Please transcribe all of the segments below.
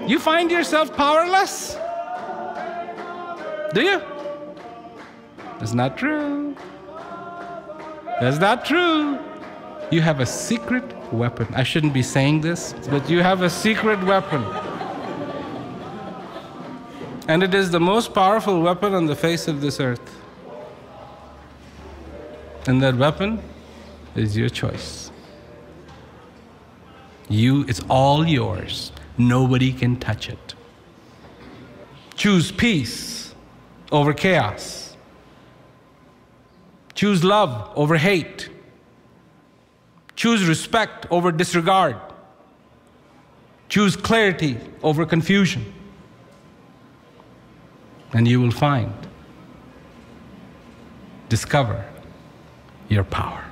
You find yourself powerless? Do you? That's not true. That's not true. You have a secret weapon. I shouldn't be saying this, but you have a secret weapon. And it is the most powerful weapon on the face of this earth. And that weapon is your choice. It's all yours. Nobody can touch it. Choose peace over chaos. Choose love over hate. Choose respect over disregard. Choose clarity over confusion. And you will find, discover your power.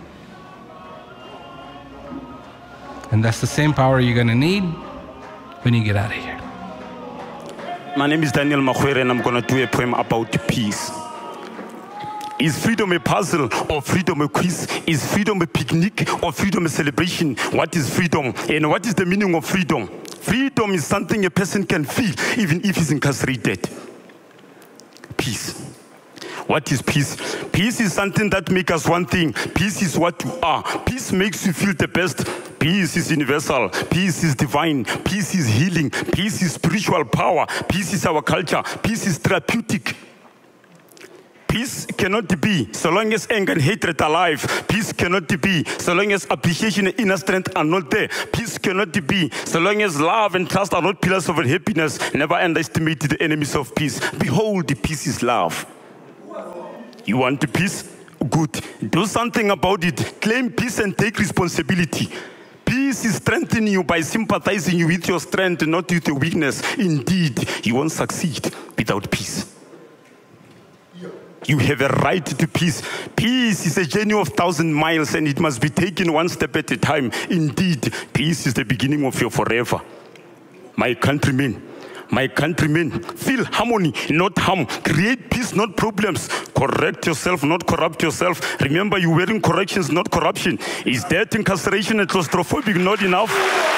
And that's the same power you're going to need when you get out of here. My name is Daniel Makhwere, and I'm going to do a poem about peace. Is freedom a puzzle or freedom a quiz? Is freedom a picnic or freedom a celebration? What is freedom? And what is the meaning of freedom? Freedom is something a person can feel even if he's incarcerated. Peace. What is peace? Peace is something that makes us one thing. Peace is what you are. Peace makes you feel the best. Peace is universal. Peace is divine. Peace is healing. Peace is spiritual power. Peace is our culture. Peace is therapeutic. Peace cannot be so long as anger and hatred are alive. Peace cannot be so long as appreciation and inner strength are not there. Peace cannot be so long as love and trust are not pillars of happiness. Never underestimate the enemies of peace. Behold, the peace is love. You want peace? Good. Do something about it. Claim peace and take responsibility. Peace is strengthening you by sympathizing you with your strength, not with your weakness. Indeed, you won't succeed without peace. You have a right to peace. Peace is a journey of 1,000 miles, and it must be taken one step at a time. Indeed, peace is the beginning of your forever. My countrymen, feel harmony, not harm. Create peace, not problems. Correct yourself, not corrupt yourself. Remember, you're wearing corrections, not corruption. Is that incarceration and claustrophobic not enough?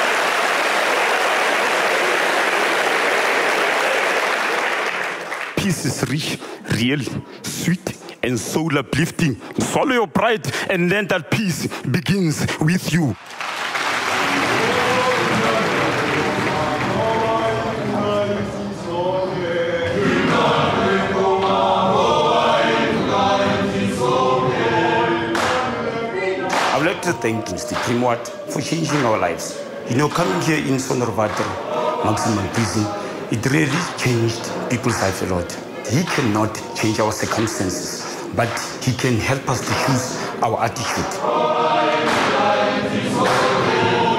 Peace is rich, real, sweet, and soul uplifting. Swallow your pride and learn that peace begins with you. I would like to thank Mr. Primwat for changing our lives. You know, coming here in Sonderwater, maximum prison, it really changed people's life a lot. He cannot change our circumstances, but he can help us to choose our attitude.